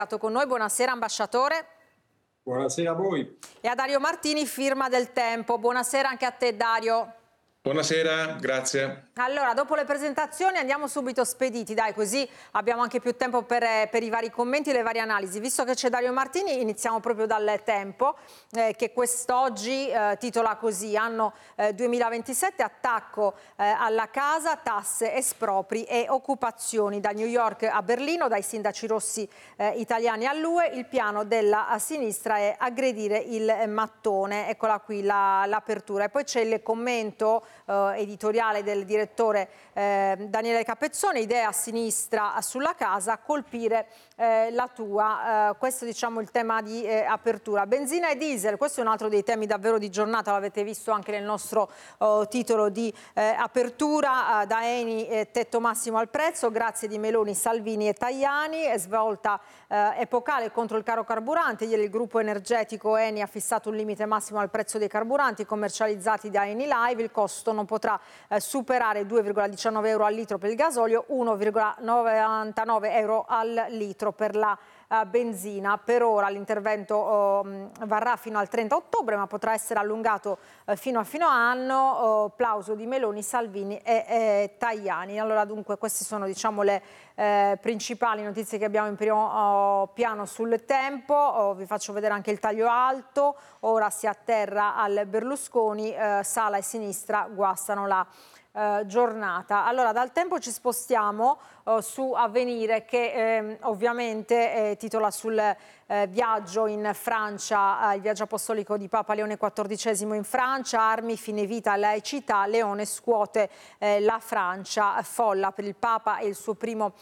Con noi, buonasera ambasciatore. Buonasera a voi. E a Dario Martini, firma del Tempo. Buonasera anche a te, Dario. Buonasera, grazie. Allora, dopo le presentazioni andiamo subito spediti, dai, così abbiamo anche più tempo per i vari commenti e le varie analisi. Visto che c'è Dario Martini, iniziamo proprio dal Tempo, che quest'oggi titola così: anno 2027, attacco alla casa, tasse, espropri e occupazioni. Da New York a Berlino, dai sindaci rossi italiani all'UE, il piano della sinistra è aggredire il mattone. Eccola qui l'apertura. E poi c'è il commento editoriale del direttore Daniele Capezzone: idea a sinistra sulla casa, colpire la tua. Questo, diciamo, il tema di apertura. Benzina e diesel, questo è un altro dei temi davvero di giornata, l'avete visto anche nel nostro titolo di apertura. Da Eni tetto massimo al prezzo, grazie di Meloni, Salvini e Tajani. Svolta epocale contro il caro carburante. Ieri il gruppo energetico Eni ha fissato un limite massimo al prezzo dei carburanti commercializzati da Eni Live. Il costo non potrà superare 2,19 euro al litro per il gasolio, 1,99 euro al litro per la benzina. Per ora l'intervento varrà fino al 30 ottobre, ma potrà essere allungato fino a anno. Plauso di Meloni, Salvini e Tajani. Allora, dunque, queste sono, diciamo, le principali notizie che abbiamo in primo piano sul Tempo. Vi faccio vedere anche il taglio alto. Ora si atterra al Berlusconi, Sala e sinistra guastano la giornata. Allora, dal Tempo ci spostiamo su Avvenire, che ovviamente titola sul viaggio in Francia, il viaggio apostolico di Papa Leone XIV in Francia, armi, fine vita, laicità. Leone scuote la Francia, folla per il Papa e il suo primo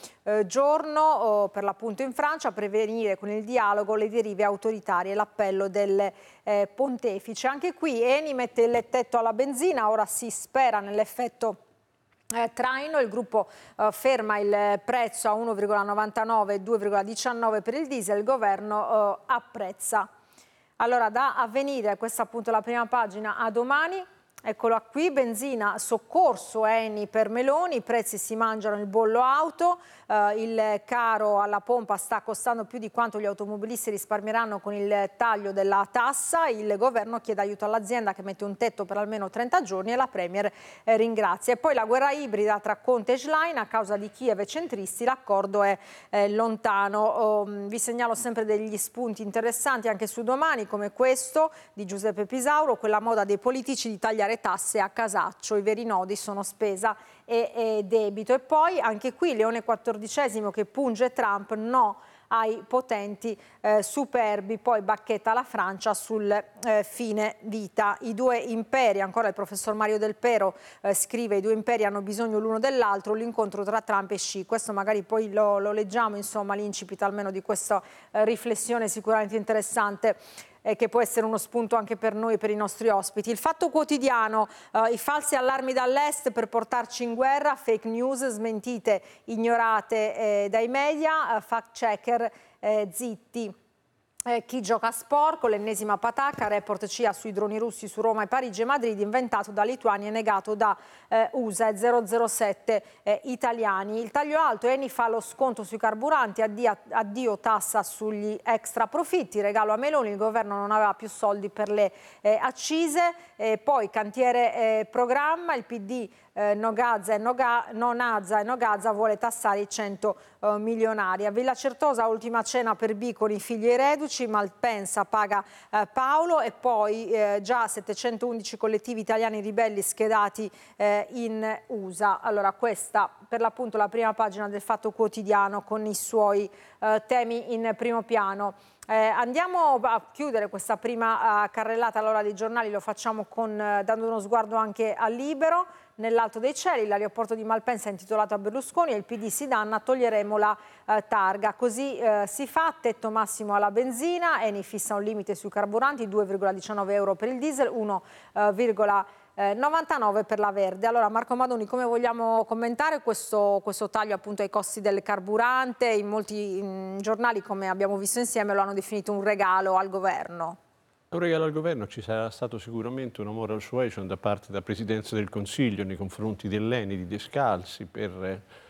giorno per l'appunto in Francia, prevenire con il dialogo le derive autoritarie, l'appello del pontefice. Anche qui Eni mette il tetto alla benzina, ora si spera nell'effetto traino. Il gruppo ferma il prezzo a 1,99 e 2,19 per il diesel. Il governo apprezza. Allora, da Avvenire, questa appunto la prima pagina, a Domani. Eccola qui: benzina, soccorso Eni per Meloni, i prezzi si mangiano il bollo auto, il caro alla pompa sta costando più di quanto gli automobilisti risparmieranno con il taglio della tassa. Il governo chiede aiuto all'azienda che mette un tetto per almeno 30 giorni e la Premier ringrazia. E poi la guerra ibrida tra Conte e Schlein, a causa di Kiev e centristi l'accordo è lontano. Vi segnalo sempre degli spunti interessanti anche su Domani, come questo di Giuseppe Pisauro: quella moda dei politici di tagliare tasse a casaccio, i veri nodi sono spesa e debito. E poi anche qui Leone XIV che punge Trump, no ai potenti superbi. Poi bacchetta la Francia sul fine vita. I due imperi, ancora il professor Mario Del Pero scrive: i due imperi hanno bisogno l'uno dell'altro, l'incontro tra Trump e Xi. Questo magari poi lo leggiamo, insomma, l'incipit almeno di questa riflessione sicuramente interessante, che può essere uno spunto anche per noi, per i nostri ospiti. Il Fatto Quotidiano: i falsi allarmi dall'est per portarci in guerra, fake news, smentite ignorate dai media, fact checker zitti. Chi gioca sporco, l'ennesima patacca, report CIA sui droni russi su Roma e Parigi e Madrid, inventato da lituani e negato da USA, 007 italiani. Il taglio alto: Eni fa lo sconto sui carburanti, addio tassa sugli extra profitti, regalo a Meloni, il governo non aveva più soldi per le accise. Poi cantiere programma, il PD no Gaza e no Gaza vuole tassare i 100 milionari. A Villa Certosa ultima cena per Bicoli, figli e reduci, Malpensa paga Paolo. E poi già 711 collettivi italiani ribelli schedati in USA. Allora, questa per l'appunto la prima pagina del Fatto Quotidiano con i suoi temi in primo piano. Andiamo a chiudere questa prima carrellata all'ora dei giornali, lo facciamo dando uno sguardo anche al Libero. Nell'alto dei cieli, l'aeroporto di Malpensa è intitolato a Berlusconi e il PD si danna, toglieremo la targa. Così si fa, tetto massimo alla benzina, Eni fissa un limite sui carburanti, 2,19 euro per il diesel, 1,99 per la verde. Allora, Marco Madoni, come vogliamo commentare questo taglio appunto ai costi del carburante? In molti giornali, come abbiamo visto insieme, lo hanno definito un regalo al governo. Un regalo al governo. Ci sarà stato sicuramente una moral suasion da parte della Presidenza del Consiglio nei confronti dell'Eni di Descalzi per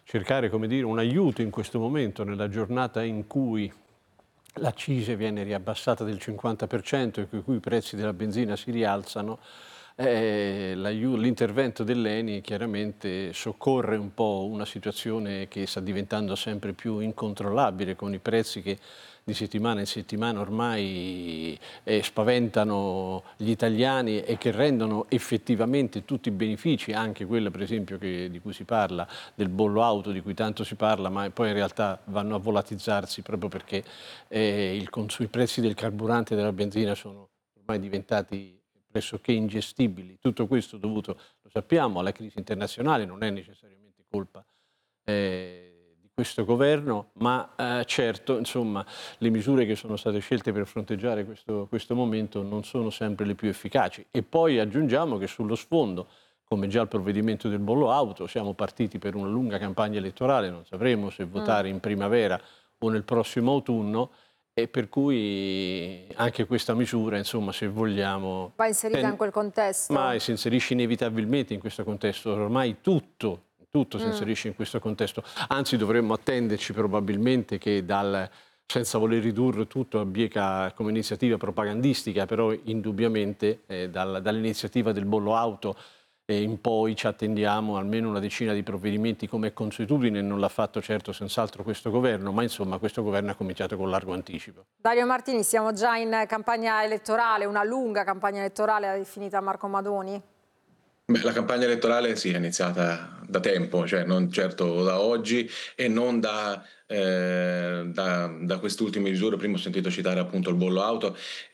cercare, come dire, un aiuto in questo momento, nella giornata in cui l'accise viene riabbassata del 50% e con cui i prezzi della benzina si rialzano. L'intervento dell'ENI chiaramente soccorre un po' una situazione che sta diventando sempre più incontrollabile, con i prezzi che di settimana in settimana ormai spaventano gli italiani e che rendono effettivamente tutti i benefici, anche quello per esempio di cui si parla, del bollo auto di cui tanto si parla, ma poi in realtà vanno a volatizzarsi proprio perché i prezzi del carburante e della benzina sono ormai diventati pressoché ingestibili. Tutto questo dovuto, lo sappiamo, alla crisi internazionale, non è necessariamente colpa di questo governo, ma certo, insomma, le misure che sono state scelte per fronteggiare questo momento non sono sempre le più efficaci. E poi aggiungiamo che sullo sfondo, come già il provvedimento del bollo auto, siamo partiti per una lunga campagna elettorale, non sapremo se votare in primavera o nel prossimo autunno, e per cui anche questa misura, insomma, se vogliamo, va inserita in quel contesto. Ma si inserisce inevitabilmente in questo contesto, ormai tutto si inserisce in questo contesto, anzi dovremmo attenderci probabilmente che senza voler ridurre tutto a bieca come iniziativa propagandistica, però indubbiamente dall'iniziativa del bollo auto in poi ci attendiamo almeno una decina di provvedimenti come è consuetudine. Non l'ha fatto certo senz'altro questo governo, ma insomma questo governo ha cominciato con largo anticipo. Dario Martini, siamo già in campagna elettorale, una lunga campagna elettorale, ha definita Marco Madoni? Beh, la campagna elettorale sì, è iniziata da tempo, cioè non certo da oggi e non da queste ultime misure. Prima ho sentito citare appunto il bollo auto,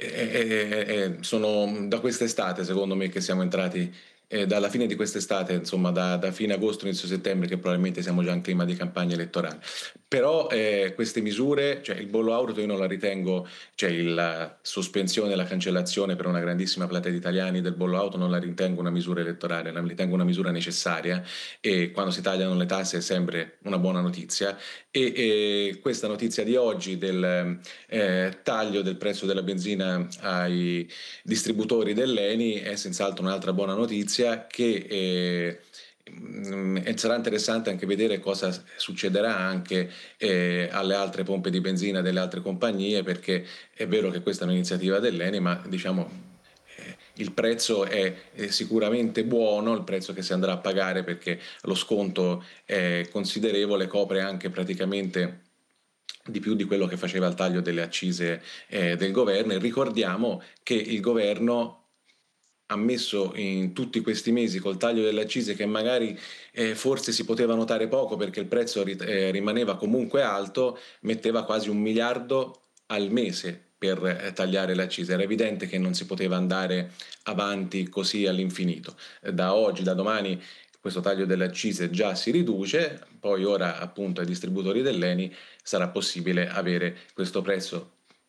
sono da quest'estate secondo me che siamo entrati, dalla fine di quest'estate, insomma da fine agosto, inizio settembre, che probabilmente siamo già in clima di campagna elettorale. Però queste misure, cioè il bollo auto io non la ritengo, cioè la sospensione, la cancellazione per una grandissima platea di italiani del bollo auto non la ritengo una misura elettorale, la ritengo una misura necessaria, e quando si tagliano le tasse è sempre una buona notizia, e questa notizia di oggi del taglio del prezzo della benzina ai distributori dell'ENI è senz'altro un'altra buona notizia che sarà interessante anche vedere cosa succederà anche alle altre pompe di benzina delle altre compagnie, perché è vero che questa è un'iniziativa dell'ENI, ma diciamo il prezzo è sicuramente buono, il prezzo che si andrà a pagare, perché lo sconto è considerevole, copre anche praticamente di più di quello che faceva il taglio delle accise del governo. E ricordiamo che il governo ha messo in tutti questi mesi col taglio delle accise, che magari forse si poteva notare poco perché il prezzo rimaneva comunque alto, metteva quasi 1 miliardo al mese per tagliare le accise. Era evidente che non si poteva andare avanti così all'infinito. Da oggi, da domani, questo taglio delle accise già si riduce, poi ora appunto ai distributori dell'ENI sarà possibile avere questo prezzo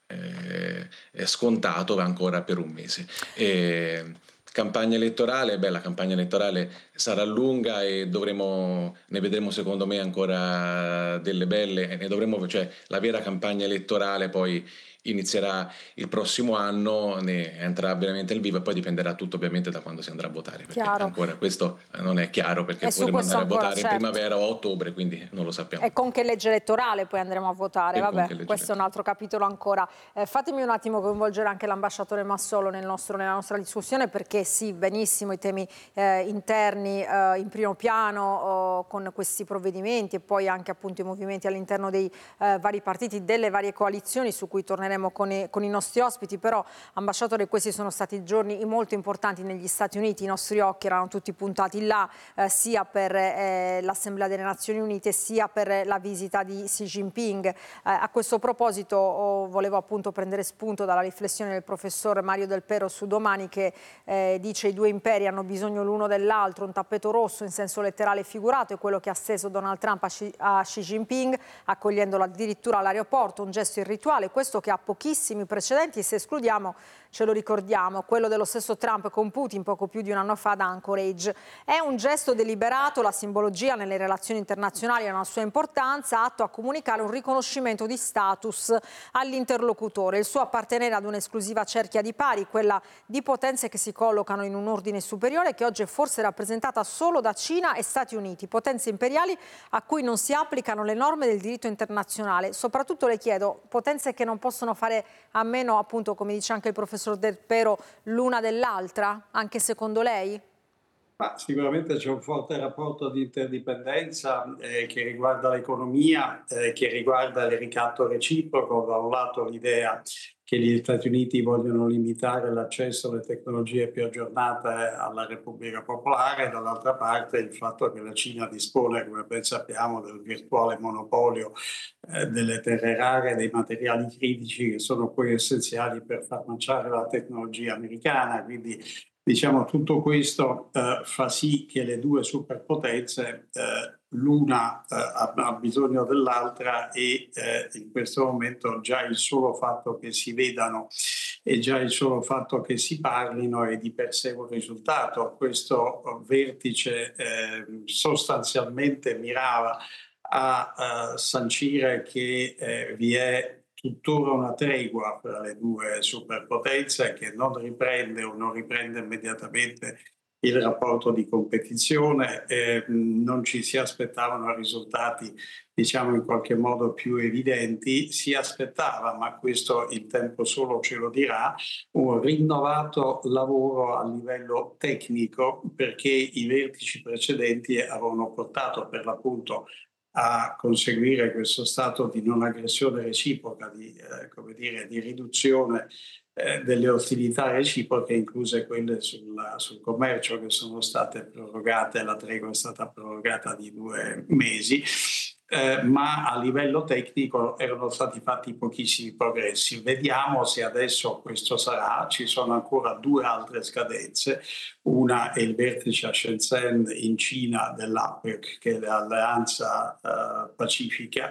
scontato ancora per un mese. Campagna elettorale, la campagna elettorale sarà lunga e ne vedremo secondo me ancora delle belle, e cioè la vera campagna elettorale poi inizierà il prossimo anno, ne entrerà veramente il vivo, e poi dipenderà tutto ovviamente da quando si andrà a votare, perché ancora questo non è chiaro, perché potremo andare a votare in primavera o a ottobre, quindi non lo sappiamo. E con che legge elettorale poi andremo a votare? Vabbè, questo è un altro capitolo ancora. Fatemi un attimo coinvolgere anche l'ambasciatore Massolo nella nostra discussione, perché sì, benissimo i temi interni in primo piano con questi provvedimenti, e poi anche appunto i movimenti all'interno dei vari partiti, delle varie coalizioni, su cui torneremo con i nostri ospiti. Però, ambasciatore, questi sono stati giorni molto importanti negli Stati Uniti, i nostri occhi erano tutti puntati là, sia per l'Assemblea delle Nazioni Unite sia per la visita di Xi Jinping. A questo proposito volevo appunto prendere spunto dalla riflessione del professor Mario Del Pero su Domani, che dice: i due imperi hanno bisogno l'uno dell'altro, un tappeto rosso in senso letterale e figurato è quello che ha steso Donald Trump a Xi Jinping, accogliendolo addirittura all'aeroporto, un gesto irrituale, questo che ha pochissimi precedenti, e se escludiamo, ce lo ricordiamo, quello dello stesso Trump con Putin poco più di un anno fa da Anchorage. È un gesto deliberato, la simbologia nelle relazioni internazionali ha una sua importanza, atto a comunicare un riconoscimento di status all'interlocutore, il suo appartenere ad un'esclusiva cerchia di pari, quella di potenze che si collocano collocano in un ordine superiore che oggi è forse rappresentata solo da Cina e Stati Uniti, potenze imperiali a cui non si applicano le norme del diritto internazionale. Soprattutto le chiedo, potenze che non possono fare a meno, appunto, come dice anche il professor Del Pero, l'una dell'altra, anche secondo lei? Ma sicuramente c'è un forte rapporto di interdipendenza che riguarda l'economia, che riguarda il ricatto reciproco. Da un lato l'idea che gli Stati Uniti vogliono limitare l'accesso alle tecnologie più aggiornate alla Repubblica Popolare, dall'altra parte il fatto che la Cina dispone, come ben sappiamo, del virtuale monopolio delle terre rare, dei materiali critici che sono poi essenziali per far marciare la tecnologia americana. Quindi diciamo, tutto questo fa sì che le due superpotenze, l'una ha bisogno dell'altra e in questo momento già il solo fatto che si vedano e già il solo fatto che si parlino è di per sé un risultato. Questo vertice sostanzialmente mirava a sancire che vi è tuttora una tregua fra le due superpotenze che non riprende o non riprende immediatamente il rapporto di competizione. Non ci si aspettavano risultati, diciamo, in qualche modo più evidenti. Si aspettava, ma questo il tempo solo ce lo dirà, un rinnovato lavoro a livello tecnico, perché i vertici precedenti avevano portato per l'appunto a conseguire questo stato di non aggressione reciproca, come dire, di riduzione delle ostilità reciproche, incluse quelle sul commercio, che sono state prorogate. La tregua è stata prorogata di 2 mesi, ma a livello tecnico erano stati fatti pochissimi progressi. Vediamo se adesso questo sarà. Ci sono ancora 2 altre scadenze. Una è il vertice a Shenzhen in Cina dell'APEC, che è l'alleanza pacifica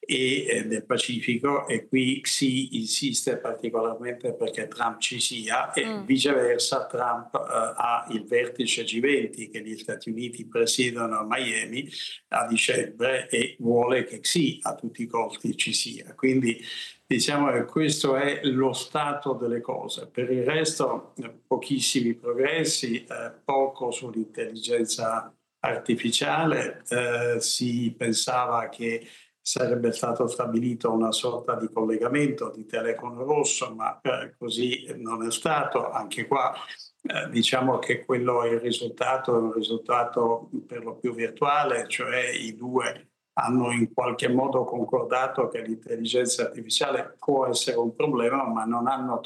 e del Pacifico, e qui Xi insiste particolarmente perché Trump ci sia, e viceversa Trump ha il vertice G20 che gli Stati Uniti presiedono a Miami a dicembre e vuole che Xi a tutti i costi ci sia. Quindi diciamo che questo è lo stato delle cose. Per il resto pochissimi progressi, poco sull'intelligenza artificiale. Si pensava che sarebbe stato stabilito una sorta di collegamento di telefono rosso, ma così non è stato. Anche qua diciamo che quello è il risultato, è un risultato per lo più virtuale, cioè i due hanno in qualche modo concordato che l'intelligenza artificiale può essere un problema, ma non l'hanno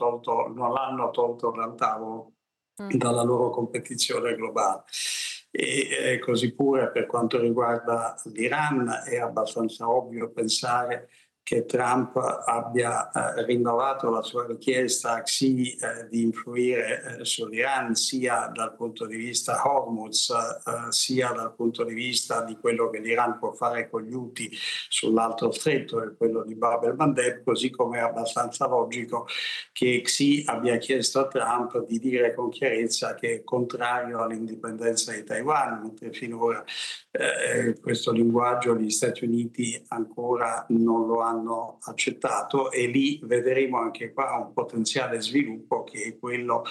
tolto dal tavolo, dalla loro competizione globale. E così pure per quanto riguarda l'Iran è abbastanza ovvio pensare che Trump abbia rinnovato la sua richiesta a Xi di influire sull'Iran, sia dal punto di vista Hormuz, sia dal punto di vista di quello che l'Iran può fare con gli Houthi sull'altro stretto, e quello di Bab el-Mandeb, così come è abbastanza logico che Xi abbia chiesto a Trump di dire con chiarezza che è contrario all'indipendenza di Taiwan, mentre finora questo linguaggio gli Stati Uniti ancora non lo hanno accettato, e lì vedremo anche qua un potenziale sviluppo che è quello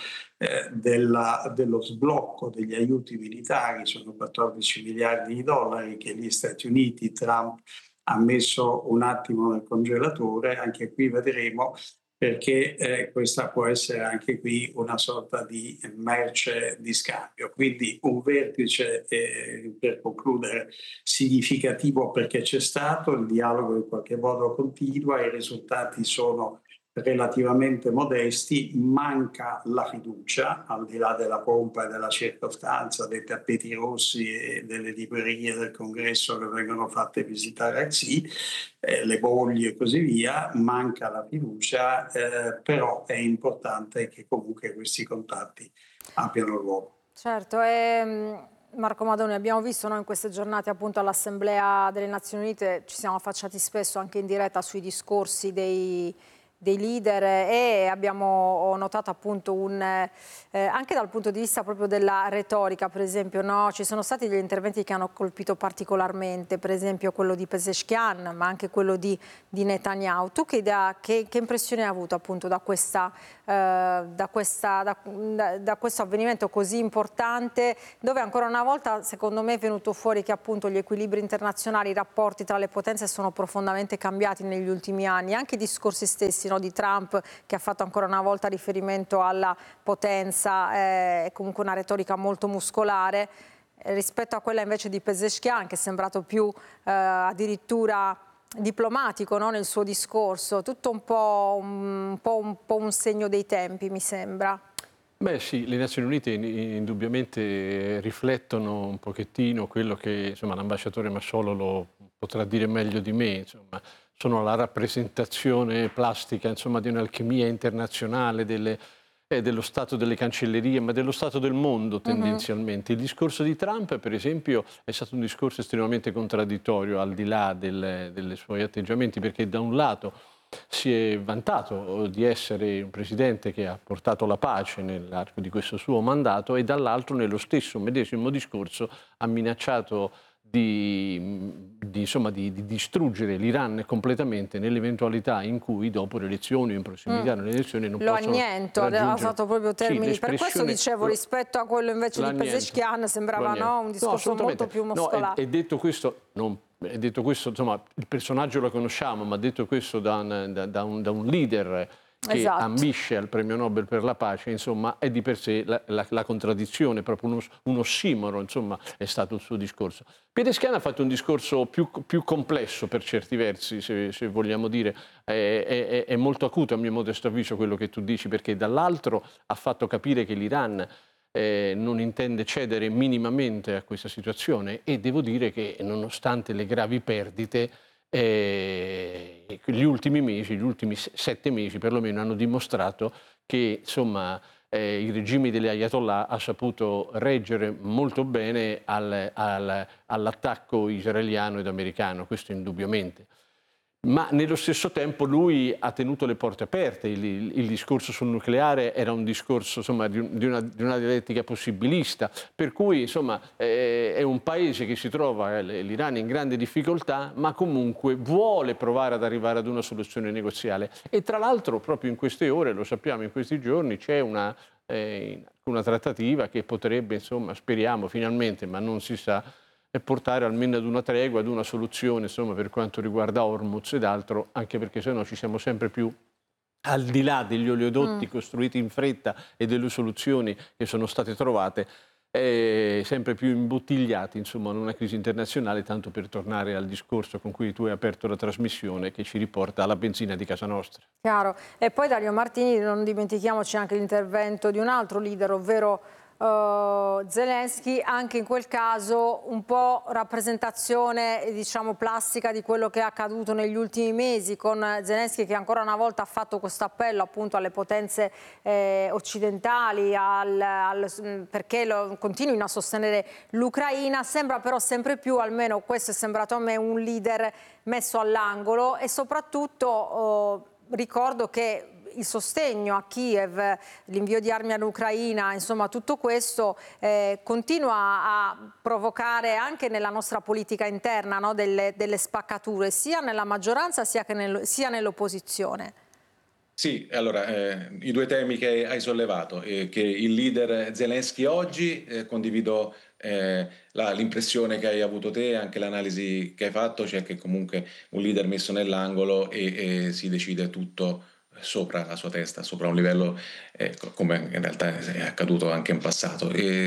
dello sblocco degli aiuti militari. Sono 14 miliardi di dollari che gli Stati Uniti, Trump, ha messo un attimo nel congelatore. Anche qui vedremo, perché questa può essere anche qui una sorta di merce di scambio. Quindi un vertice, per concludere, significativo perché c'è stato, il dialogo in qualche modo continua, i risultati sono relativamente modesti, manca la fiducia, al di là della pompa e della circostanza, dei tappeti rossi e delle librerie del congresso che vengono fatte visitare a Xi, le bolli e così via. Manca la fiducia, però è importante che comunque questi contatti abbiano luogo. Certo, Marco Madoni, abbiamo visto noi in queste giornate appunto all'Assemblea delle Nazioni Unite, ci siamo affacciati spesso anche in diretta sui discorsi dei leader e ho notato appunto anche dal punto di vista proprio della retorica, per esempio, no? Ci sono stati degli interventi che hanno colpito particolarmente, per esempio quello di Pezeshkian, ma anche quello di Netanyahu. Tu che impressione hai avuto appunto da questo avvenimento così importante, dove ancora una volta secondo me è venuto fuori che appunto gli equilibri internazionali, i rapporti tra le potenze sono profondamente cambiati negli ultimi anni, anche i discorsi stessi, no, di Trump, che ha fatto ancora una volta riferimento alla potenza, è comunque una retorica molto muscolare, rispetto a quella invece di Pezeshkian, che è sembrato più addirittura diplomatico, no, nel suo discorso. Tutto un po' un segno dei tempi, mi sembra. Beh sì, le Nazioni Unite indubbiamente riflettono un pochettino quello che insomma, l'ambasciatore Massolo lo potrà dire meglio di me, insomma, sono la rappresentazione plastica insomma, di un'alchimia internazionale dello Stato delle cancellerie, ma dello Stato del mondo tendenzialmente. Il discorso di Trump, per esempio, è stato un discorso estremamente contraddittorio, al di là dei suoi atteggiamenti, perché da un lato si è vantato di essere un presidente che ha portato la pace nell'arco di questo suo mandato e dall'altro nello stesso medesimo discorso ha minacciato di distruggere l'Iran completamente nell'eventualità in cui dopo le elezioni o in prossimità delle elezioni non possono raggiungere... ha usato proprio termini, per questo dicevo rispetto a quello invece di Pezeshkian sembrava un discorso molto più muscolare. E detto questo, insomma, il personaggio lo conosciamo, ma detto questo da un leader che ambisce al premio Nobel per la pace, insomma, è di per sé la contraddizione, proprio un ossimoro, insomma, è stato il suo discorso. Pezeshkian ha fatto un discorso più complesso per certi versi, se vogliamo dire, è molto acuto a mio modesto avviso quello che tu dici, perché dall'altro ha fatto capire che l'Iran non intende cedere minimamente a questa situazione e devo dire che nonostante le gravi perdite gli ultimi 7 mesi perlomeno hanno dimostrato che insomma il regime degli Ayatollah ha saputo reggere molto bene all'attacco israeliano ed americano, questo indubbiamente. Ma nello stesso tempo lui ha tenuto le porte aperte, il discorso sul nucleare era un discorso insomma, di una dialettica possibilista, per cui insomma, è un paese che si trova, l'Iran, in grande difficoltà, ma comunque vuole provare ad arrivare ad una soluzione negoziale. E tra l'altro proprio in queste ore, lo sappiamo in questi giorni, c'è una trattativa che potrebbe, insomma, speriamo finalmente, ma non si sa, e portare almeno ad una tregua, ad una soluzione, insomma, per quanto riguarda Hormuz ed altro, anche perché sennò ci siamo sempre più al di là degli oleodotti costruiti in fretta e delle soluzioni che sono state trovate, sempre più imbottigliati, insomma, in una crisi internazionale, tanto per tornare al discorso con cui tu hai aperto la trasmissione, che ci riporta alla benzina di casa nostra. Chiaro. E poi Dario Martini, non dimentichiamoci anche l'intervento di un altro leader, ovvero Zelensky, anche in quel caso un po' rappresentazione, diciamo, plastica di quello che è accaduto negli ultimi mesi, con Zelensky che ancora una volta ha fatto questo appello appunto alle potenze occidentali perché continuino a sostenere l'Ucraina. Sembra però sempre più, almeno questo è sembrato a me, un leader messo all'angolo e soprattutto ricordo che il sostegno a Kiev, l'invio di armi all'Ucraina, insomma tutto questo continua a provocare anche nella nostra politica interna, no, delle spaccature, sia nella maggioranza sia nell'opposizione. Sì, allora, i due temi che hai sollevato, che il leader Zelensky oggi, condivido l'impressione che hai avuto te, anche l'analisi che hai fatto, cioè che comunque un leader messo nell'angolo e si decide tutto sopra la sua testa, sopra un livello come in realtà è accaduto anche in passato.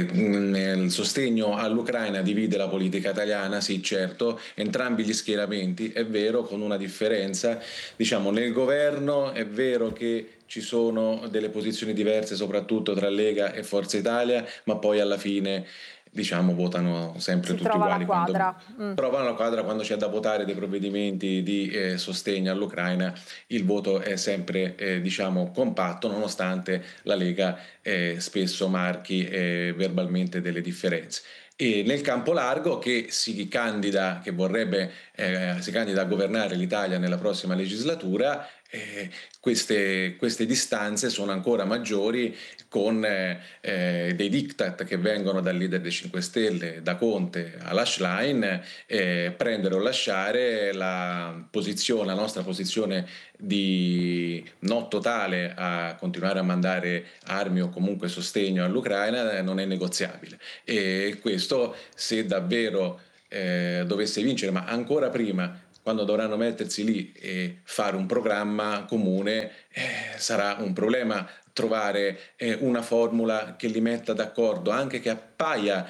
Il sostegno all'Ucraina divide la politica italiana, sì certo, entrambi gli schieramenti, è vero, con una differenza, diciamo nel governo è vero che ci sono delle posizioni diverse soprattutto tra Lega e Forza Italia, ma poi alla fine diciamo votano sempre tutti uguali, trovano la quadra quando c'è da votare dei provvedimenti di sostegno all'Ucraina, il voto è sempre diciamo compatto, nonostante la Lega spesso marchi verbalmente delle differenze. E nel campo largo che si candida a governare l'Italia nella prossima legislatura, queste distanze sono ancora maggiori con dei diktat che vengono dal leader dei 5 Stelle, da Conte alla Schlein, prendere o lasciare la nostra posizione di no totale a continuare a mandare armi o comunque sostegno all'Ucraina non è negoziabile, e questo, se davvero dovesse vincere, ma ancora prima, quando dovranno mettersi lì e fare un programma comune, sarà un problema trovare una formula che li metta d'accordo, anche che appaia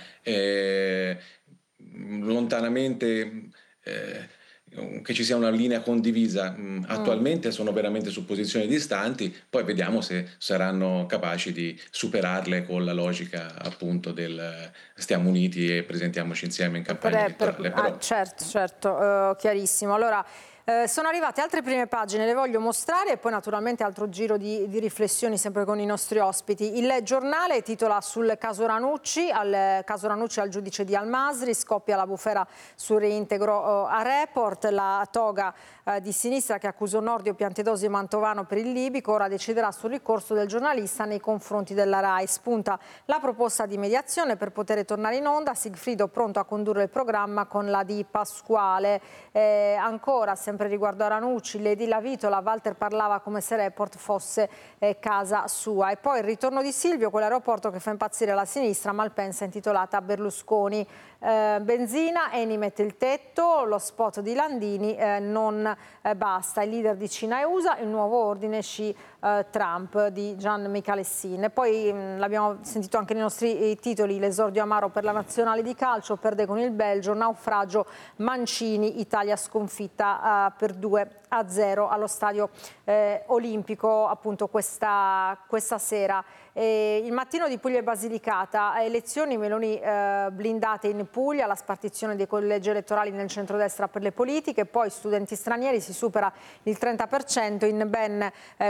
lontanamente, che ci sia una linea condivisa. Attualmente sono veramente su posizioni distanti, poi vediamo se saranno capaci di superarle con la logica appunto del stiamo uniti e presentiamoci insieme in campagna elettorale. Però... certo, chiarissimo. Allora, sono arrivate altre prime pagine, le voglio mostrare, e poi naturalmente altro giro di riflessioni sempre con i nostri ospiti. Il Giornale titola sul caso Ranucci, al giudice di Al Masri, scoppia la bufera sul reintegro a Report, la toga di sinistra che accusa Nordio, Piantedosi e Mantovano per il libico, ora deciderà sul ricorso del giornalista nei confronti della RAI. Spunta la proposta di mediazione per poter tornare in onda, Sigfrido pronto a condurre il programma con la Di Pasquale. Ancora, sempre riguardo a Ranucci, Lady Lavitola, Walter parlava come se Report fosse casa sua. E poi il ritorno di Silvio, quell'aeroporto che fa impazzire la sinistra, Malpensa intitolata a Berlusconi. Benzina, Eni mette il tetto, lo spot di Landini non basta, il leader di Cina e USA, il nuovo ordine Xi Trump di Gian Michalessin. E poi l'abbiamo sentito anche nei nostri titoli, l'esordio amaro per la nazionale di calcio, perde con il Belgio, naufragio Mancini, Italia sconfitta per 2-0 allo stadio olimpico appunto questa sera. Il mattino di Puglia e Basilicata, elezioni, Meloni blindate in Puglia, la spartizione dei collegi elettorali nel centrodestra per le politiche, poi studenti stranieri, si supera il 30% in ben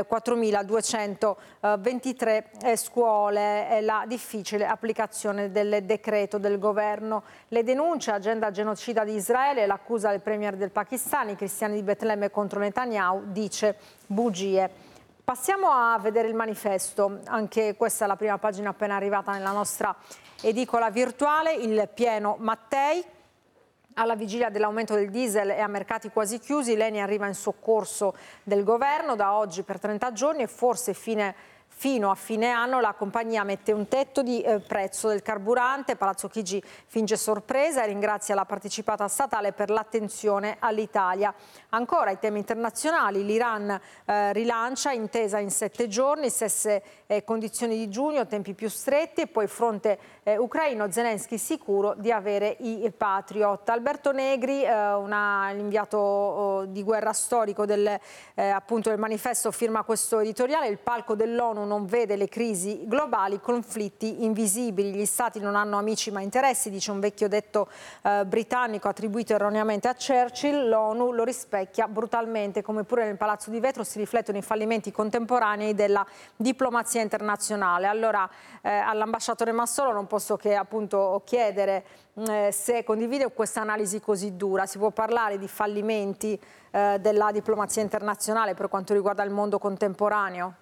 4.223 scuole, la difficile applicazione del decreto del governo. Le denunce, agenda genocida di Israele, l'accusa del premier del Pakistan, i cristiani di Betlemme contro Netanyahu, dice bugie. Passiamo a vedere il manifesto, anche questa è la prima pagina appena arrivata nella nostra edicola virtuale, il pieno Mattei. Alla vigilia dell'aumento del diesel e a mercati quasi chiusi, l'Eni arriva in soccorso del governo da oggi per 30 giorni e forse fino a fine anno la compagnia mette un tetto di prezzo del carburante. Palazzo Chigi finge sorpresa e ringrazia la partecipata statale per l'attenzione all'Italia. Ancora i temi internazionali, l'Iran rilancia intesa in 7 giorni, stesse condizioni di giugno, tempi più stretti, e poi fronte ucraino, Zelensky sicuro di avere i Patriot. Alberto Negri, l'inviato di guerra storico appunto del manifesto, firma questo editoriale: il palco dell'ONU non vede le crisi globali, conflitti invisibili, gli stati non hanno amici ma interessi, dice un vecchio detto britannico attribuito erroneamente a Churchill. L'ONU lo rispecchia brutalmente, come pure nel Palazzo di Vetro si riflettono i fallimenti contemporanei della diplomazia internazionale. Allora all'ambasciatore Massolo non posso che appunto chiedere se condivide questa analisi così dura. Si può parlare di fallimenti della diplomazia internazionale per quanto riguarda il mondo contemporaneo?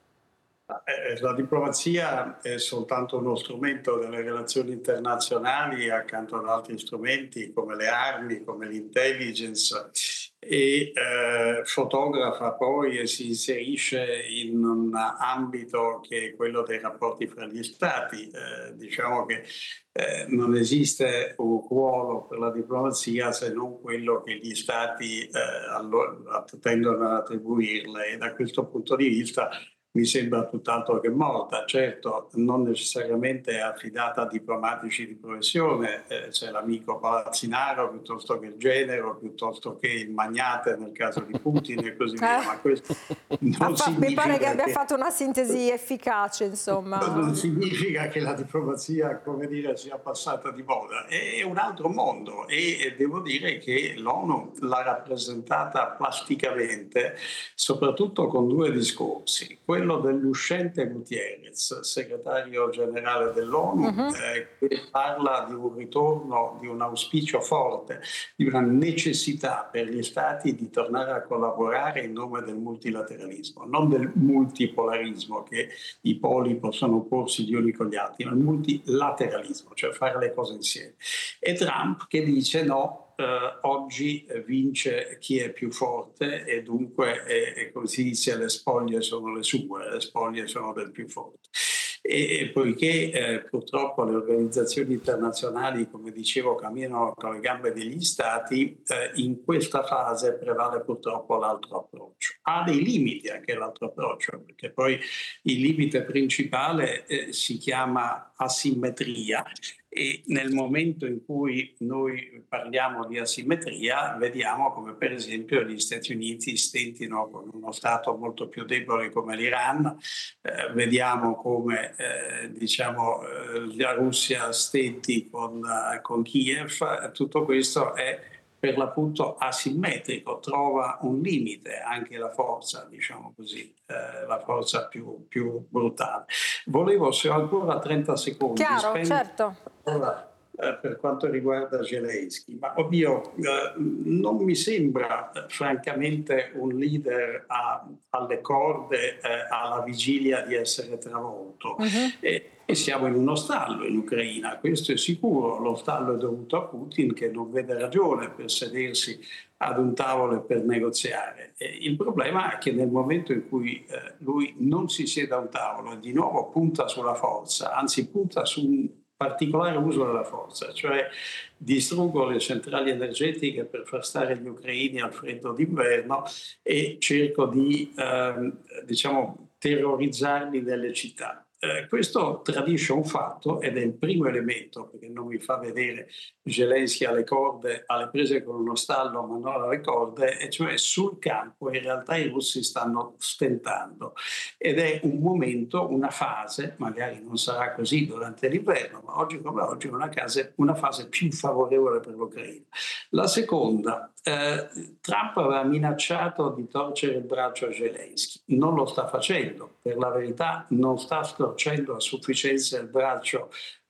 La diplomazia è soltanto uno strumento delle relazioni internazionali accanto ad altri strumenti come le armi, come l'intelligence, e fotografa poi e si inserisce in un ambito che è quello dei rapporti fra gli stati. Diciamo che non esiste un ruolo per la diplomazia se non quello che gli stati tendono ad attribuirle, e da questo punto di vista mi sembra tutt'altro che morta. Certo, non necessariamente affidata a diplomatici di professione, c'è l'amico Palazzinaro piuttosto che il genero, piuttosto che il magnate nel caso di Putin e così via, ma questo non significa mi pare che abbia fatto una sintesi efficace, insomma. Non significa che la diplomazia, come dire, sia passata di moda, è un altro mondo, e devo dire che l'ONU l'ha rappresentata plasticamente, soprattutto con 2 discorsi. Quello quello dell'uscente Gutierrez, segretario generale dell'ONU, che parla di un ritorno, di un auspicio forte, di una necessità per gli Stati di tornare a collaborare in nome del multilateralismo, non del multipolarismo, che i poli possono opporsi gli uni con gli altri, ma il multilateralismo, cioè fare le cose insieme. E Trump che dice no, oggi vince chi è più forte e dunque, come si dice, le spoglie sono le sue, le spoglie sono del più forte. E poiché purtroppo le organizzazioni internazionali, come dicevo, camminano con le gambe degli Stati, in questa fase prevale purtroppo l'altro approccio. Ha dei limiti anche l'altro approccio, perché poi il limite principale si chiama asimmetria, e nel momento in cui noi parliamo di asimmetria vediamo come per esempio gli Stati Uniti stentino con uno Stato molto più debole come l'Iran, vediamo come la Russia stenti con Kiev. Tutto questo è per l'appunto asimmetrico, trova un limite anche la forza, diciamo così, la forza più brutale. Volevo, se ho ancora 30 secondi, Chiaro, certo. Per quanto riguarda Zelensky, ma oddio, non mi sembra francamente un leader alle corde, alla vigilia di essere travolto. E siamo in uno stallo in Ucraina, questo è sicuro. Lo stallo è dovuto a Putin, che non vede ragione per sedersi ad un tavolo e per negoziare. Il problema è che nel momento in cui lui non si siede a un tavolo e di nuovo punta sulla forza, anzi punta su un particolare uso della forza, cioè distruggo le centrali energetiche per far stare gli ucraini al freddo d'inverno e cerco di terrorizzarli nelle città. Questo tradisce un fatto ed è il primo elemento, perché non mi fa vedere Zelensky alle corde, alle prese con uno stallo ma non alle corde, e cioè sul campo in realtà i russi stanno stentando ed è un momento, una fase, magari non sarà così durante l'inverno, ma oggi come oggi è una fase più favorevole per l'Ucraina. La seconda, Trump aveva minacciato di torcere il braccio a Zelensky, non lo sta facendo, per la verità non sta storcendo a sufficienza il braccio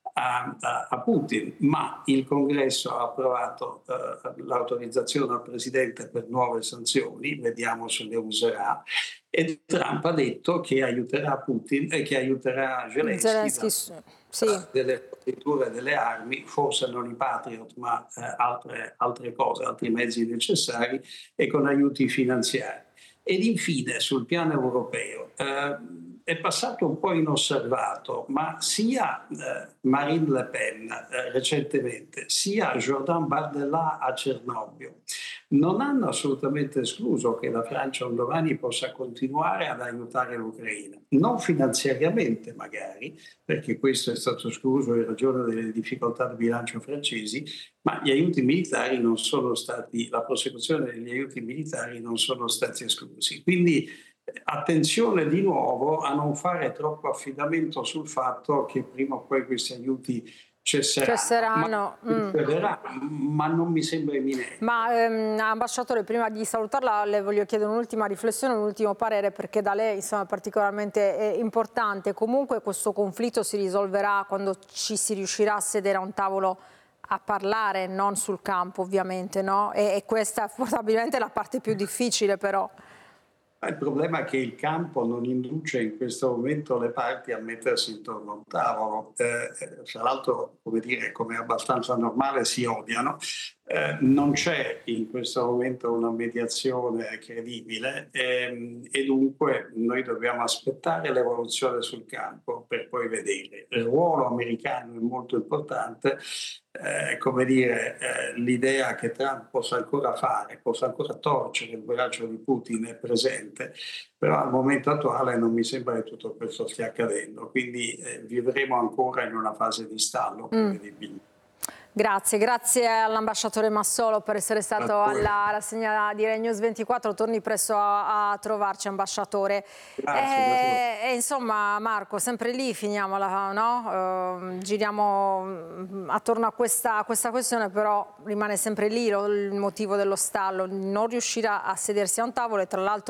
a Putin, ma il Congresso ha approvato l'autorizzazione al Presidente per nuove sanzioni, vediamo se le userà, e Trump ha detto che aiuterà Putin e che aiuterà Zelensky delle forniture delle armi, forse non i Patriot, ma altre cose, altri mezzi necessari, e con aiuti finanziari. Ed infine sul piano europeo è passato un po' inosservato, ma sia Marine Le Pen recentemente, sia Jordan Bardella a Cernobbio non hanno assolutamente escluso che la Francia un domani possa continuare ad aiutare l'Ucraina, non finanziariamente magari, perché questo è stato escluso in ragione delle difficoltà di bilancio francesi, ma gli aiuti militari non sono stati, la prosecuzione degli aiuti militari non sono stati esclusi. Quindi attenzione di nuovo a non fare troppo affidamento sul fatto che prima o poi questi aiuti cesseranno. Ma non mi sembra imminente. Ma ambasciatore, prima di salutarla le voglio chiedere un'ultima riflessione, un ultimo parere, perché da lei insomma, è particolarmente importante. Comunque questo conflitto si risolverà quando ci si riuscirà a sedere a un tavolo a parlare, non sul campo ovviamente, no? E questa è probabilmente la parte più difficile però. Il problema è che il campo non induce in questo momento le parti a mettersi intorno a un tavolo. Tra l'altro, come dire, come è abbastanza normale, si odiano. Non c'è in questo momento una mediazione credibile e dunque noi dobbiamo aspettare l'evoluzione sul campo per poi vedere. Il ruolo americano è molto importante. Come dire, l'idea che Trump possa ancora torcere il braccio di Putin è presente, però al momento attuale non mi sembra che tutto questo stia accadendo, quindi vivremo ancora in una fase di stallo prevedibilmente. Grazie all'ambasciatore Massolo per essere stato alla rassegna di Rai News 24, torni presto a trovarci ambasciatore. Grazie. Insomma Marco, sempre lì finiamo, no? Giriamo attorno a questa questione, però rimane sempre lì il motivo dello stallo, non riuscirà a sedersi a un tavolo e tra l'altro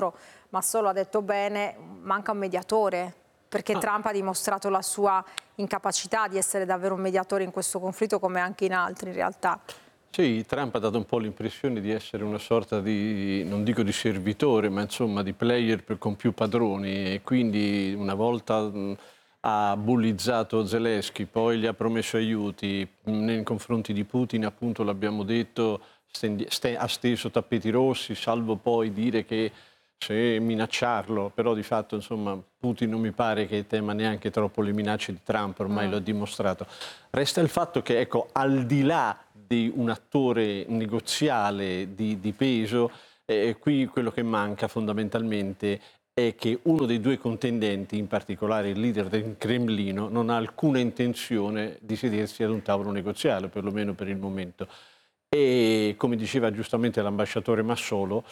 Massolo ha detto bene, manca un mediatore, perché Trump ha dimostrato la sua incapacità di essere davvero un mediatore in questo conflitto, come anche in altri in realtà. Sì, Trump ha dato un po' l'impressione di essere una sorta di, non dico di servitore, ma insomma di player con più padroni, e quindi una volta ha bullizzato Zelensky, poi gli ha promesso aiuti nei confronti di Putin, appunto l'abbiamo detto, ha steso tappeti rossi, salvo poi dire che se minacciarlo, però di fatto insomma Putin non mi pare che tema neanche troppo le minacce di Trump, ormai lo ha dimostrato. Resta il fatto che, ecco, al di là di un attore negoziale di peso, qui quello che manca fondamentalmente è che uno dei due contendenti, in particolare il leader del Cremlino, non ha alcuna intenzione di sedersi ad un tavolo negoziale, perlomeno per il momento. E come diceva giustamente l'ambasciatore Massolo,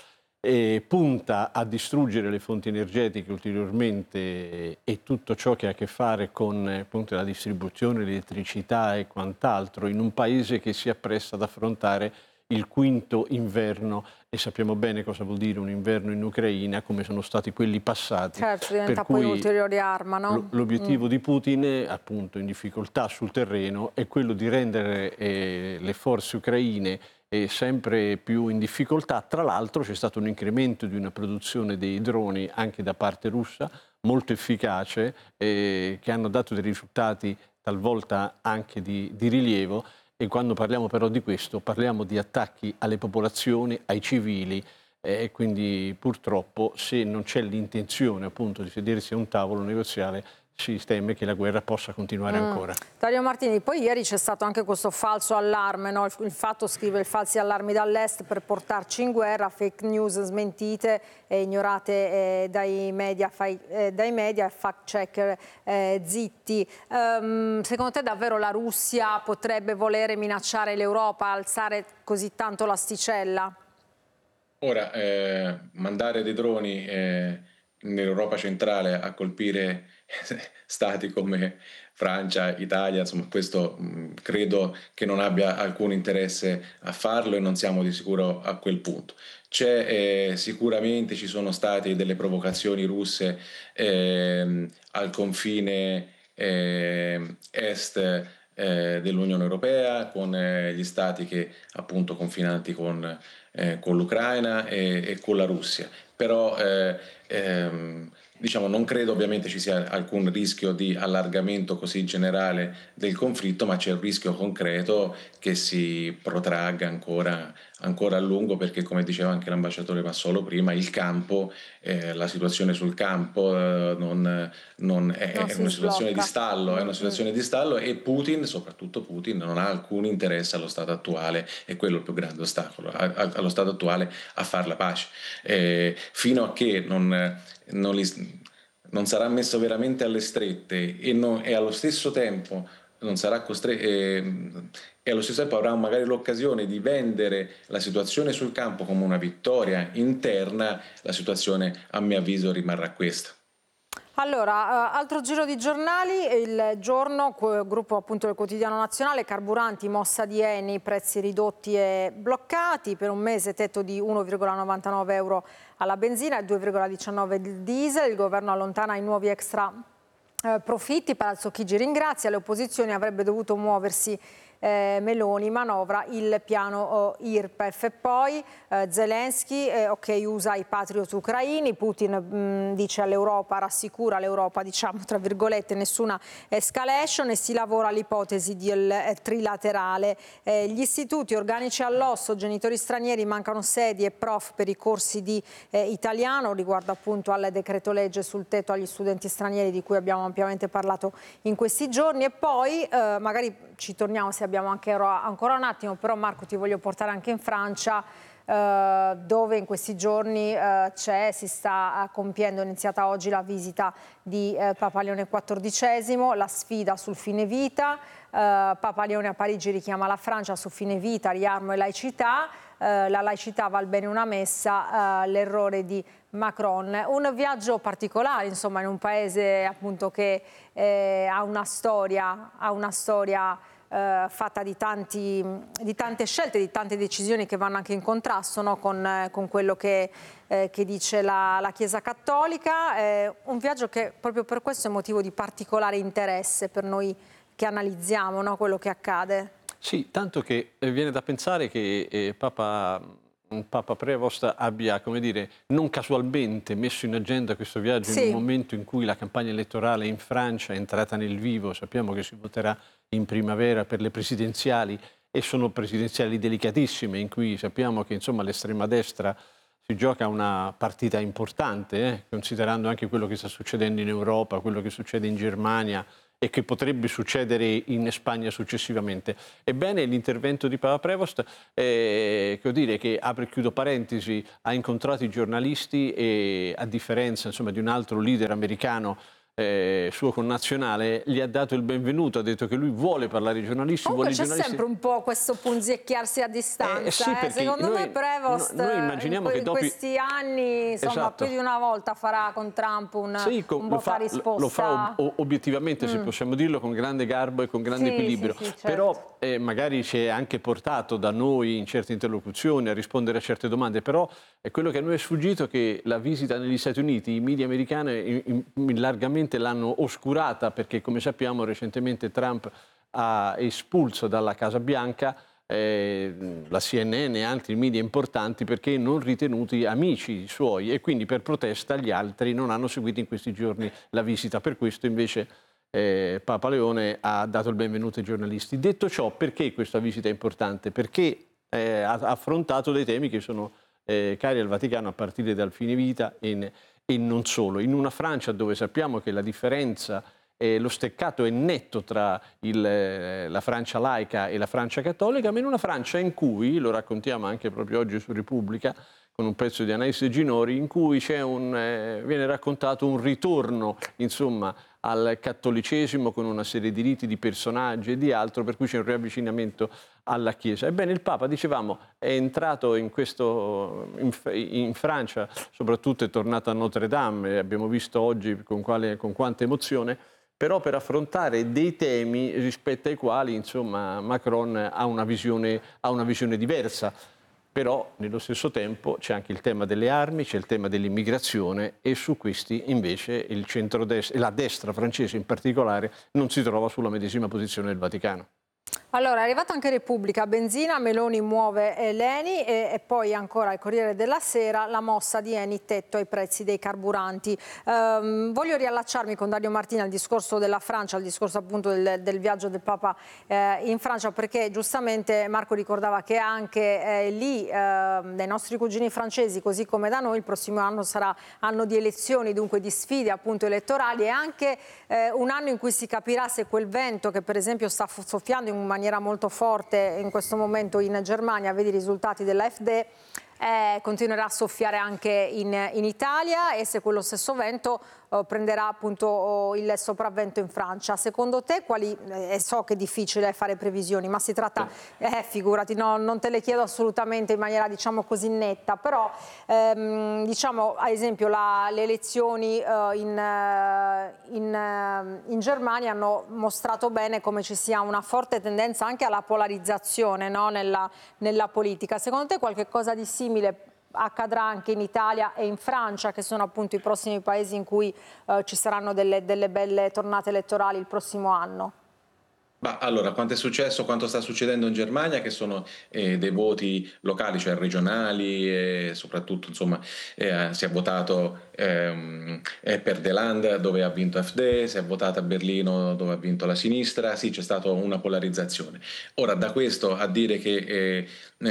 punta a distruggere le fonti energetiche ulteriormente e tutto ciò che ha a che fare con appunto, la distribuzione, l'elettricità e quant'altro in un paese che si appresta ad affrontare il quinto inverno, e sappiamo bene cosa vuol dire un inverno in Ucraina, come sono stati quelli passati. Certo, diventa poi un'ulteriore arma, no? L'obiettivo di Putin, appunto in difficoltà sul terreno, è quello di rendere le forze ucraine sempre più in difficoltà. Tra l'altro c'è stato un incremento di una produzione dei droni anche da parte russa, molto efficace, che hanno dato dei risultati talvolta anche di rilievo. E quando parliamo però di questo, parliamo di attacchi alle popolazioni, ai civili, e quindi purtroppo se non c'è l'intenzione appunto di sedersi a un tavolo negoziale, si teme che la guerra possa continuare ancora. Dario Martini, poi ieri c'è stato anche questo falso allarme, no? Il Fatto scrive: falsi allarmi dall'est per portarci in guerra, fake news smentite e ignorate dai media e fact checker zitti. Secondo te davvero la Russia potrebbe volere minacciare l'Europa, alzare così tanto l'asticella? Ora, mandare dei droni nell'Europa centrale a colpire stati come Francia, Italia, insomma, questo credo che non abbia alcun interesse a farlo e non siamo di sicuro a quel punto. Sicuramente ci sono state delle provocazioni russe al confine est dell'Unione Europea, con gli stati che appunto confinanti con l'Ucraina e con la Russia. Però diciamo, non credo ovviamente ci sia alcun rischio di allargamento così generale del conflitto, ma c'è il rischio concreto che si protragga ancora a lungo, perché come diceva anche l'ambasciatore Massolo prima, il campo, la situazione sul campo è una situazione di stallo, è una situazione di stallo, e Putin, soprattutto Putin, non ha alcun interesse allo stato attuale, e quello è il più grande ostacolo allo stato attuale, a far la pace. Fino a che non sarà messo veramente alle strette e allo stesso tempo non sarà costretto e allo stesso tempo avrà magari l'occasione di vendere la situazione sul campo come una vittoria interna, la situazione a mio avviso rimarrà questa. Allora, altro giro di giornali, il Giorno, gruppo appunto del Quotidiano Nazionale: carburanti, mossa di Eni, prezzi ridotti e bloccati, per un mese tetto di 1,99 euro alla benzina e 2,19 il diesel, il governo allontana i nuovi extra profitti, Palazzo Chigi ringrazia, le opposizioni, avrebbe dovuto muoversi Meloni, manovra il piano IRPEF. E poi Zelensky, ok, usa i patriot ucraini, Putin dice all'Europa, rassicura l'Europa, diciamo tra virgolette, nessuna escalation, e si lavora all'ipotesi del trilaterale. Gli istituti organici all'osso, genitori stranieri, mancano sedi e prof per i corsi di italiano, riguardo appunto al decreto legge sul tetto agli studenti stranieri di cui abbiamo ampiamente parlato in questi giorni. E poi magari ci torniamo se abbiamo anche ancora un attimo, però Marco ti voglio portare anche in Francia, dove in questi giorni si sta compiendo, è iniziata oggi la visita di Papa Leone XIV, la sfida sul fine vita. Papa Leone a Parigi richiama la Francia su fine vita, riarmo e laicità. La laicità val bene una messa, l'errore di Macron. Un viaggio particolare, insomma, in un paese appunto che ha una storia fatta di tante scelte, di tante decisioni che vanno anche in contrasto, no, con quello che dice la Chiesa Cattolica. Un viaggio che proprio per questo è motivo di particolare interesse per noi che analizziamo, no, quello che accade. Sì, tanto che viene da pensare che Papa Prevost abbia, come dire, non casualmente messo in agenda questo viaggio in un momento in cui la campagna elettorale in Francia è entrata nel vivo. Sappiamo che si voterà in primavera per le presidenziali e sono presidenziali delicatissime in cui sappiamo che insomma l'estrema destra si gioca una partita importante, considerando anche quello che sta succedendo in Europa, quello che succede in Germania e che potrebbe succedere in Spagna successivamente. Ebbene, l'intervento di Papa Prevost, che apre e chiudo parentesi, ha incontrato i giornalisti e, a differenza insomma, di un altro leader americano, suo connazionale, gli ha dato il benvenuto, ha detto che lui vuole parlare ai giornalisti. Comunque c'è sempre un po' questo punzecchiarsi a distanza. Sì, Secondo me Prevost noi immaginiamo che dopo questi anni, insomma, più di una volta farà con Trump un botta risposta. Lo fa obiettivamente, se possiamo dirlo, con grande garbo e con grande equilibrio. Sì, certo. Però magari ci è anche portato da noi in certe interlocuzioni a rispondere a certe domande, però è quello che a noi è sfuggito, che la visita negli Stati Uniti, i media americani largamente l'hanno oscurata, perché come sappiamo recentemente Trump ha espulso dalla Casa Bianca la CNN e altri media importanti perché non ritenuti amici suoi, e quindi per protesta gli altri non hanno seguito in questi giorni la visita. Per questo invece Papa Leone ha dato il benvenuto ai giornalisti. Detto ciò, perché questa visita è importante? Perché ha affrontato dei temi che sono cari al Vaticano, a partire dal fine vita e non solo. In una Francia dove sappiamo che la differenza, lo steccato è netto tra la Francia laica e la Francia cattolica, ma in una Francia in cui, lo raccontiamo anche proprio oggi su Repubblica, con un pezzo di Anais Ginori, in cui viene raccontato un ritorno, insomma, al cattolicesimo con una serie di riti, di personaggi e di altro, per cui c'è un riavvicinamento alla Chiesa. Ebbene, il Papa, dicevamo, è entrato in Francia, soprattutto è tornato a Notre Dame, e abbiamo visto oggi con quanta emozione, però per affrontare dei temi rispetto ai quali, insomma, Macron ha una visione diversa. Però nello stesso tempo c'è anche il tema delle armi, c'è il tema dell'immigrazione, e su questi invece il centrodestra e la destra francese in particolare non si trova sulla medesima posizione del Vaticano. Allora, è arrivata anche Repubblica, benzina, Meloni muove l'Eni e poi ancora il Corriere della Sera, la mossa di Eni, tetto ai prezzi dei carburanti. Voglio riallacciarmi con Dario Martini al discorso della Francia, al discorso appunto del viaggio del Papa in Francia, perché giustamente Marco ricordava che anche lì dai nostri cugini francesi, così come da noi, il prossimo anno sarà anno di elezioni, dunque di sfide appunto elettorali, e anche un anno in cui si capirà se quel vento che per esempio sta soffiando in maniera molto forte in questo momento in Germania, vedi i risultati dell'AfD, continuerà a soffiare anche in Italia, e se quello stesso vento prenderà appunto il sopravvento in Francia. Secondo te quali, so che è difficile fare previsioni, ma si tratta, figurati, no, non te le chiedo assolutamente in maniera diciamo così netta, però diciamo ad esempio le elezioni in Germania hanno mostrato bene come ci sia una forte tendenza anche alla polarizzazione, no, nella politica. Secondo te qualche cosa di simile accadrà anche in Italia e in Francia, che sono appunto i prossimi paesi in cui ci saranno delle belle tornate elettorali il prossimo anno? Allora, quanto è successo, quanto sta succedendo in Germania, che sono dei voti locali, cioè regionali, e soprattutto insomma si è votato per The Land, dove ha vinto AfD, si è votato a Berlino dove ha vinto la sinistra. Sì, c'è stata una polarizzazione. Ora, da questo a dire che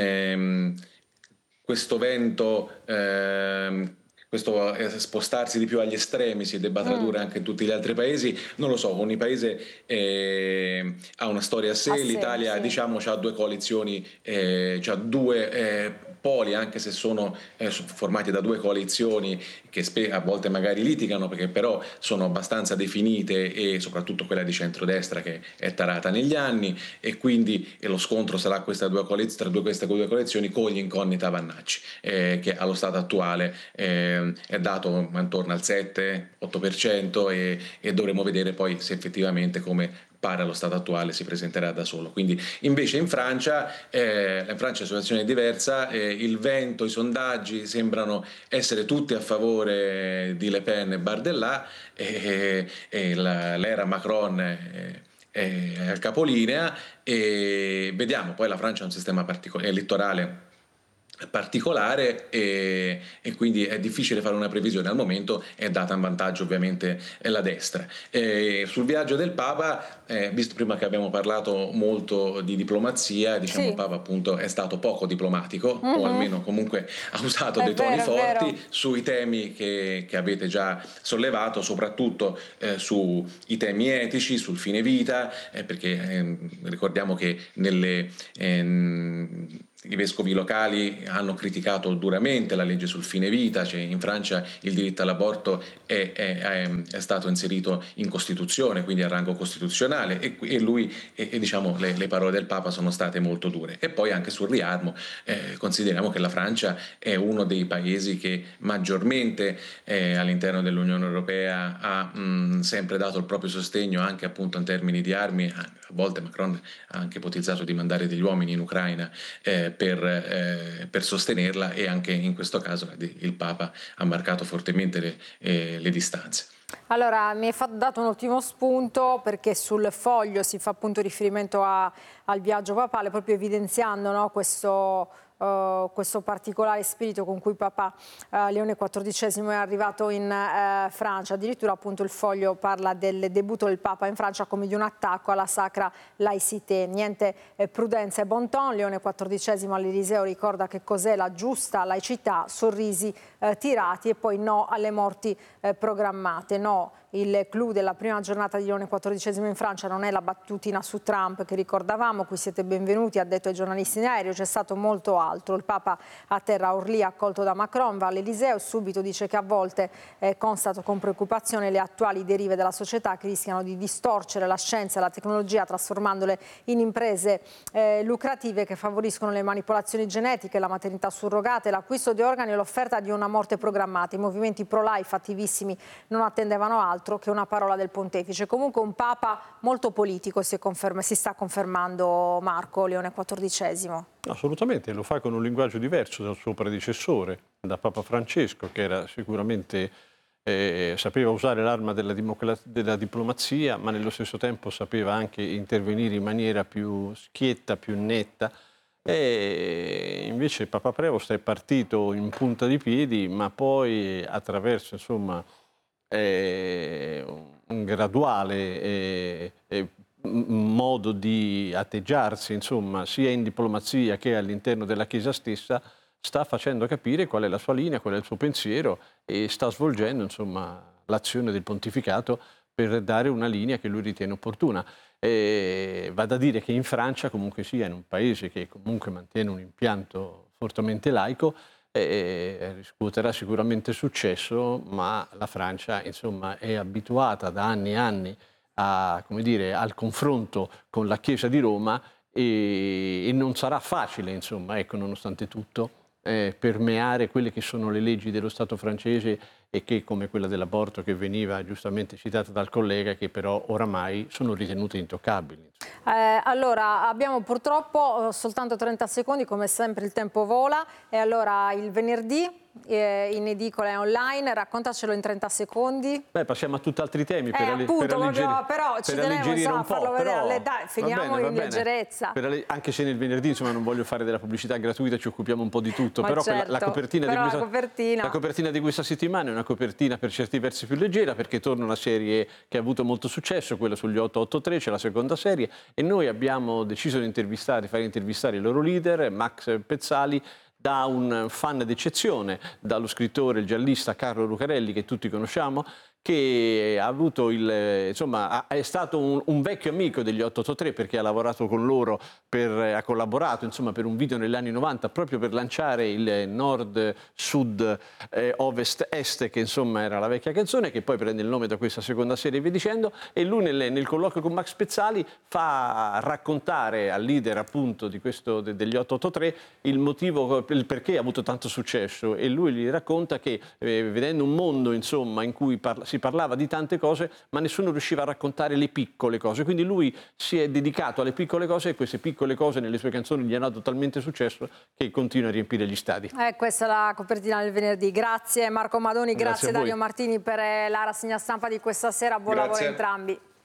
questo vento, questo spostarsi di più agli estremi si debba tradurre anche in tutti gli altri paesi, non lo so. Ogni paese ha una storia a sé. L'Italia sì, diciamo ha due coalizioni, ha due poli, anche se sono formati da due coalizioni che a volte magari litigano, perché però sono abbastanza definite, e soprattutto quella di centrodestra che è tarata negli anni, e quindi lo scontro sarà tra queste due coalizioni con gli incognita Vannacci, che allo stato attuale è dato intorno al 7-8%, e dovremo vedere poi se effettivamente, come pare allo stato attuale si presenterà da solo. Quindi invece in Francia la situazione è diversa, il vento, i sondaggi sembrano essere tutti a favore di Le Pen e Bardella, l'era Macron è al capolinea, e vediamo. Poi la Francia ha un sistema elettorale particolare, e quindi è difficile fare una previsione. Al momento è data in vantaggio ovviamente la destra. Sul viaggio del Papa, visto prima che abbiamo parlato molto di diplomazia, diciamo Sì. il Papa appunto è stato poco diplomatico, o almeno comunque ha usato dei toni forti sui temi che avete già sollevato, soprattutto sui temi etici, sul fine vita, perché ricordiamo che i vescovi locali hanno criticato duramente la legge sul fine vita. Cioè, in Francia il diritto all'aborto è stato inserito in Costituzione, quindi a rango costituzionale, e lui diciamo le parole del Papa sono state molto dure. E poi anche sul riarmo, consideriamo che la Francia è uno dei paesi che maggiormente all'interno dell'Unione Europea ha sempre dato il proprio sostegno, anche appunto in termini di armi. A volte Macron ha anche ipotizzato di mandare degli uomini in Ucraina per sostenerla, e anche in questo caso il Papa ha marcato fortemente le distanze. Allora, mi hai dato un ultimo spunto, perché sul Foglio si fa appunto riferimento al viaggio papale, proprio evidenziando, no, questo particolare spirito con cui Papa Leone XIV è arrivato in Francia. Addirittura appunto il Foglio parla del debutto del Papa in Francia come di un attacco alla sacra laicité. Niente prudenza e bon ton. Leone XIV all'Eliseo ricorda che cos'è la giusta laicità: sorrisi tirati, e poi no alle morti programmate. No, il clou della prima giornata di Leone XIV in Francia non è la battutina su Trump che ricordavamo, qui siete benvenuti, ha detto ai giornalisti in aereo, c'è stato molto altro. Il Papa atterra a Orly, accolto da Macron, va all'Eliseo, subito dice che a volte constato con preoccupazione le attuali derive della società che rischiano di distorcere la scienza e la tecnologia, trasformandole in imprese lucrative che favoriscono le manipolazioni genetiche, la maternità surrogata, l'acquisto di organi e l'offerta di una morte programmata. I movimenti pro-life attivissimi non attendevano altro che una parola del pontefice. Comunque un Papa molto politico si sta confermando, Marco, Leone XIV. Assolutamente, lo fa con un linguaggio diverso dal suo predecessore, da Papa Francesco, che era sicuramente sapeva usare l'arma della diplomazia, ma nello stesso tempo sapeva anche intervenire in maniera più schietta, più netta. E invece Papa Prevost è partito in punta di piedi, ma poi attraverso insomma un graduale modo di atteggiarsi, insomma, sia in diplomazia che all'interno della Chiesa stessa, sta facendo capire qual è la sua linea, qual è il suo pensiero, e sta svolgendo insomma l'azione del pontificato per dare una linea che lui ritiene opportuna. Va da dire che in Francia, comunque sia, in un paese che comunque mantiene un impianto fortemente laico, riscuoterà sicuramente successo, ma la Francia insomma è abituata da anni e anni al confronto con la Chiesa di Roma, e non sarà facile, insomma, ecco, nonostante tutto, permeare quelle che sono le leggi dello Stato francese, e che, come quella dell'aborto che veniva giustamente citata dal collega, che però oramai sono ritenute intoccabili. Allora, abbiamo purtroppo soltanto 30 secondi, come sempre il tempo vola, e allora il venerdì in edicola e online, raccontacelo in 30 secondi. Beh, passiamo a tutt'altri temi però ci tenevo a farlo vedere, dai, finiamo in leggerezza. Anche se nel venerdì, insomma, non voglio fare della pubblicità gratuita, ci occupiamo un po' di tutto, ma però certo, la copertina di questa settimana è una copertina per certi versi più leggera, perché torna una serie che ha avuto molto successo, quella sugli 883, c'è la seconda serie, e noi abbiamo deciso di fare intervistare il loro leader, Max Pezzali, da un fan d'eccezione, dallo scrittore, il giallista Carlo Lucarelli, che tutti conosciamo, che ha avuto è stato un vecchio amico degli 883, perché ha lavorato con loro, ha collaborato insomma per un video negli anni 90 proprio per lanciare il Nord, Sud, Ovest, Est, che insomma era la vecchia canzone, che poi prende il nome da questa seconda serie e via dicendo. E lui nel colloquio con Max Pezzali fa raccontare al leader appunto degli 883 il motivo, il perché ha avuto tanto successo, e lui gli racconta che vedendo un mondo insomma in cui si parlava di tante cose, ma nessuno riusciva a raccontare le piccole cose. Quindi lui si è dedicato alle piccole cose e queste piccole cose nelle sue canzoni gli hanno dato talmente successo che continua a riempire gli stadi. Questa è la copertina del venerdì. Grazie Marco Madoni, grazie Dario Martini per la rassegna stampa di questa sera. Buon lavoro a entrambi.